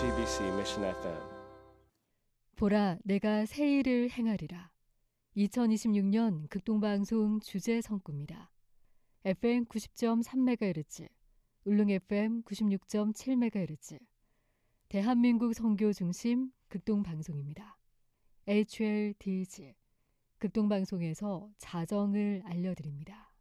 CBC Mission FM. 보라, 내가 새 일을 행하리라. 2026년 극동방송 주제 성구입니다. FM 90.3MHz, 울릉 FM 96.7MHz, 대한민국 선교 중심 극동방송입니다. HLDG, 극동방송에서 자정을 알려드립니다.